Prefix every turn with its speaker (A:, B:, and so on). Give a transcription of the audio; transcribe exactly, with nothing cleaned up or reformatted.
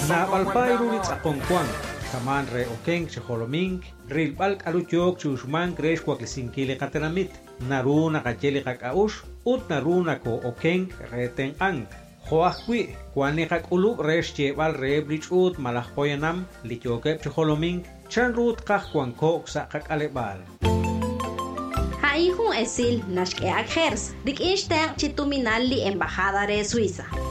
A: Nabalpay runit akongkwang, kaman re okeng chholoming, rilbalk alutyok chushman kresh kwaklisinkile katenamit, naruna kacheli kakaush, ut naruna ko okeng reten ang. Joakwi, kwani kak ulub resh chebal rebrich ut malahpoyanam, lityokep chholoming, chanrut kakwanko sa kakalebal.
B: Haihun esil nashke akhers, dik ishtang chituminal li embajada de Suiza.